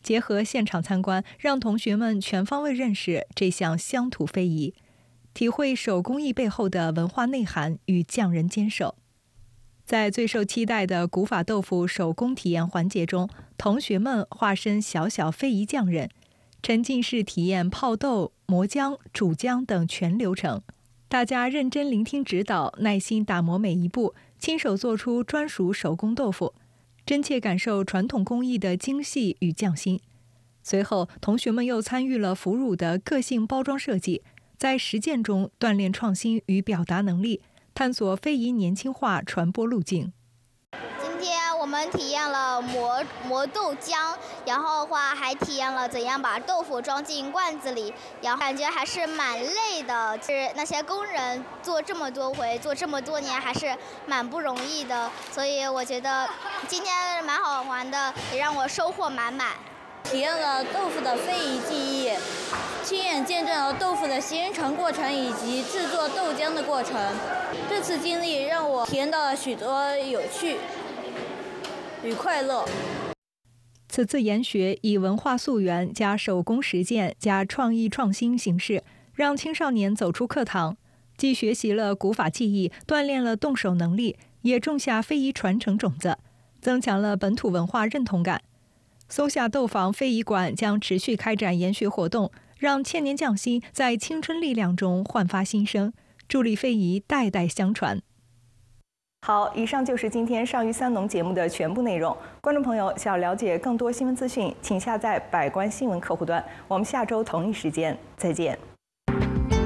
结合现场参观，让同学们全方位认识这项乡土非遗，体会手工艺背后的文化内涵与匠人坚守。在最受期待的古法豆腐手工体验环节中，同学们化身小小非遗匠人，沉浸式体验泡豆、磨浆、煮浆等全流程。大家认真聆听指导，耐心打磨每一步，亲手做出专属手工豆腐，真切感受传统工艺的精细与匠心。随后，同学们又参与了腐乳的个性包装设计，在实践中锻炼创新与表达能力，探索非遗年轻化传播路径。 今天我们体验了磨豆浆，然后还体验了怎样把豆腐装进罐子里，然后感觉还是蛮累的，是那些工人做这么多回，做这么多年，还是蛮不容易的。所以我觉得今天蛮好玩的，也让我收获满满。 体验了豆腐的非遗技艺，亲眼见证了豆腐的形成过程以及制作豆浆的过程。这次经历让我体验到了许多有趣与快乐。 此次研学以文化溯源加手工实践加创意创新形式，让青少年走出课堂，既学习了古法技艺，锻炼了动手能力，也种下非遗传承种子，增强了本土文化认同感。松下豆坊非遗馆将持续开展研学活动，让千年匠心在青春力量中焕发新生，助力非遗代代相传。好，以上就是今天上虞三农节目的全部内容。观众朋友想了解更多新闻资讯，请下载百官新闻客户端。我们下周同一时间再见。